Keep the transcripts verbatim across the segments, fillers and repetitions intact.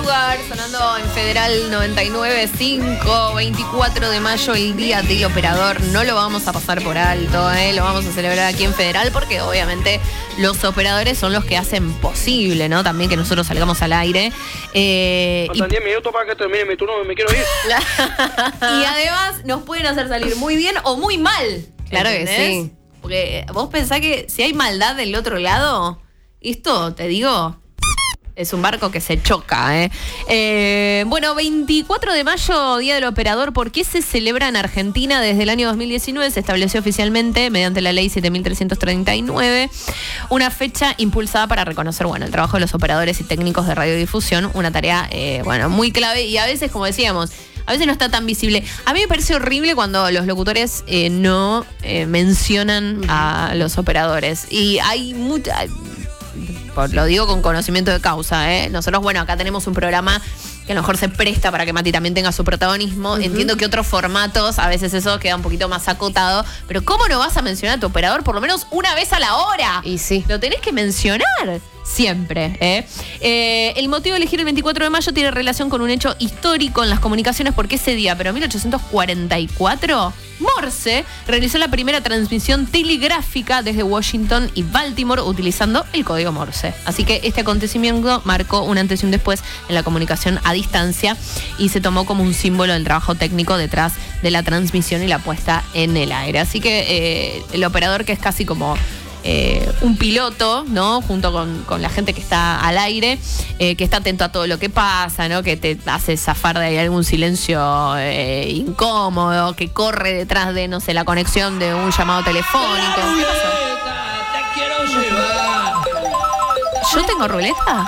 Sugar sonando en Federal noventa y nueve punto cinco, veinticuatro de mayo, el día del operador. No lo vamos a pasar por alto, ¿eh? Lo vamos a celebrar aquí en Federal porque obviamente los operadores son los que hacen posible, ¿no? También que nosotros salgamos al aire. Eh, Faltan diez minutos para que termine mi turno, me quiero ir. Y además nos pueden hacer salir muy bien o muy mal. Claro que ¿entendés? sí. Porque vos pensás que si hay maldad del otro lado, esto, te digo, es un barco que se choca, ¿eh? Eh, bueno, veinticuatro de mayo, Día del Operador. ¿Por qué se celebra en Argentina? Desde el año dos mil diecinueve se estableció oficialmente, mediante la ley siete mil trescientos treinta y nueve, una fecha impulsada para reconocer, bueno, el trabajo de los operadores y técnicos de radiodifusión, una tarea, eh, bueno, muy clave y a veces, como decíamos, a veces no está tan visible. A mí me parece horrible cuando los locutores eh, no eh, mencionan a los operadores. Y hay mucha... Lo digo con conocimiento de causa, ¿eh? Nosotros, bueno, acá tenemos un programa que a lo mejor se presta para que Mati también tenga su protagonismo. Uh-huh. Entiendo que otros formatos, a veces eso queda un poquito más acotado. Pero ¿cómo no vas a mencionar a tu operador por lo menos una vez a la hora? Y sí. Lo tenés que mencionar siempre, ¿eh? Eh, el motivo de elegir el veinticuatro de mayo tiene relación con un hecho histórico en las comunicaciones, porque ese día, pero en mil ochocientos cuarenta y cuatro, Morse realizó la primera transmisión telegráfica desde Washington y Baltimore utilizando el código Morse. Así que este acontecimiento marcó un antes y un después en la comunicación a distancia y se tomó como un símbolo del trabajo técnico detrás de la transmisión y la puesta en el aire. Así que eh, el operador, que es casi como Eh, un piloto, ¿no? Junto con, con la gente que está al aire, eh, que está atento a todo lo que pasa, ¿no? Que te hace zafar de ahí algún silencio eh, incómodo, que corre detrás de, no sé, la conexión de un llamado telefónico. ¿Qué pasó? Te quiero llevar. ¿Yo tengo ruleta?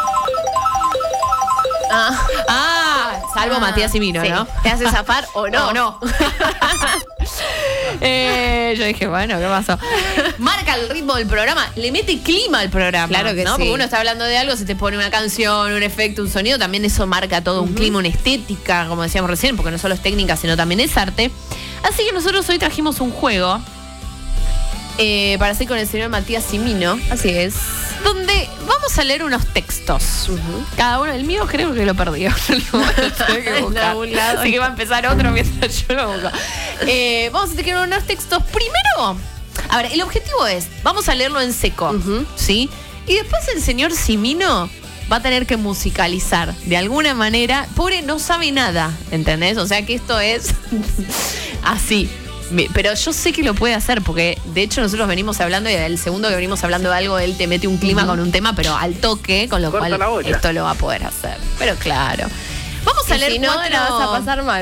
Ah, ah salvo ah, Matías y Mino, sí. ¿No? ¿Te hace zafar o no? No, no. eh, yo dije, bueno, ¿qué pasó? Marca el ritmo del programa, le mete clima al programa. Claro que ¿no? sí. Porque uno está hablando de algo, se te pone una canción, un efecto, un sonido, también eso marca todo, uh-huh. un clima, una estética, como decíamos recién, porque no solo es técnica, sino también es arte. Así que nosotros hoy trajimos un juego eh, para hacer con el señor Matías Cimino. Así es. Donde vamos a leer unos textos. Uh-huh. Cada uno, el mío creo que lo perdió. En algún lado. Así que va a empezar otro mientras yo lo busco. Eh, vamos a tener unos textos. Primero, a ver, el objetivo es, vamos a leerlo en seco, uh-huh. ¿sí? Y después el señor Cimino va a tener que musicalizar de alguna manera. Pobre, no sabe nada, ¿entendés? O sea que esto es así. Pero yo sé que lo puede hacer, porque de hecho nosotros venimos hablando y el segundo que venimos hablando de algo, él te mete un clima uh-huh. con un tema, pero al toque, con lo Corta cual esto lo va a poder hacer. Pero claro. Vamos a y leer si no, cuatro... la vas a pasar mal.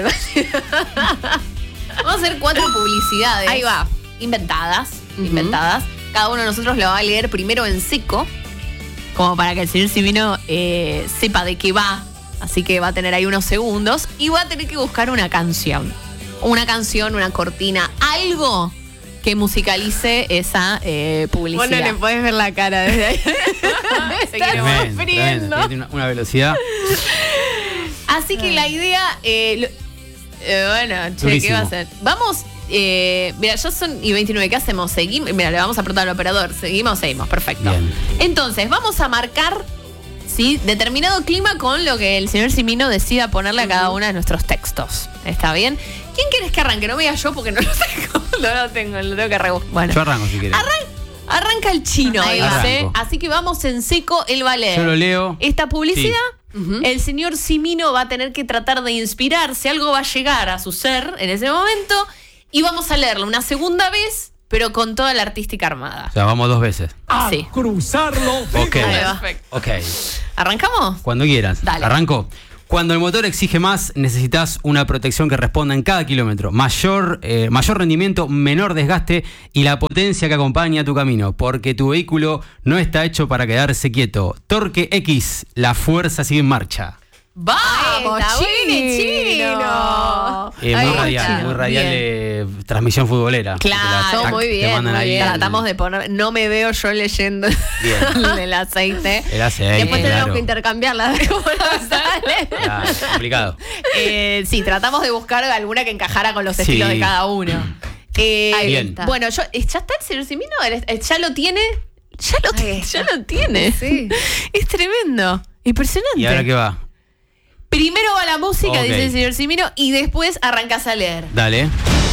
Vamos a hacer cuatro publicidades. Ahí va. Inventadas. Uh-huh. Inventadas. Cada uno de nosotros lo va a leer primero en seco, como para que el señor Cimino eh, sepa de qué va. Así que va a tener ahí unos segundos y va a tener que buscar una canción. Una canción, una cortina, algo que musicalice esa eh, publicidad. Vos no le podés ver la cara desde ahí. Está sufriendo. Una, una velocidad. Así que la idea, eh, lo, eh, bueno, che, Durísimo. ¿Qué va a hacer? Vamos, eh, mira, ya son y veintinueve, ¿qué hacemos? Seguimos, mira, le vamos a preguntar al operador, seguimos, seguimos, perfecto. Bien. Entonces, vamos a marcar, ¿sí?, determinado clima con lo que el señor Cimino decida ponerle a cada uno de nuestros textos. ¿Está bien? ¿Quién querés que arranque? No me digas yo porque no lo tengo. No lo tengo, lo tengo que rebuscar. Bueno. Yo arranco si querés. Arran- arranca el chino, Ahí dice. Así que vamos en seco, él va a leer. Yo lo leo. Esta publicidad, sí. uh-huh. el señor Cimino va a tener que tratar de inspirarse. Algo va a llegar a su ser en ese momento. Y vamos a leerlo una segunda vez, pero con toda la artística armada. O sea, vamos dos veces. Ah, sí. Cruzarlo. Ok. Perfecto. Ok. ¿Arrancamos? Cuando quieras. Dale. Arranco. Cuando el motor exige más, necesitas una protección que responda en cada kilómetro. Mayor, eh, mayor rendimiento, menor desgaste y la potencia que acompaña tu camino. Porque tu vehículo no está hecho para quedarse quieto. Torque X, la fuerza sigue en marcha. ¡Vamos, chino! Eh, muy radial, muy radial de transmisión futbolera. Claro, la, muy bien, muy bien. El... Tratamos de poner, no me veo yo leyendo el aceite. El aceite. Después claro. tenemos que intercambiarla. ¿Cómo nos sale? Claro, complicado. Eh, sí, tratamos de buscar alguna que encajara con los estilos sí. de cada uno. Eh, Ahí está. Bueno, yo, ¿ya está el señor Cimino? ¿Ya lo tiene? Ya lo, ya lo tiene. Sí. Es tremendo. Impresionante. ¿Y ahora qué va? Primero va la música, Ok. dice el señor Simino, y después arrancas a leer. Dale.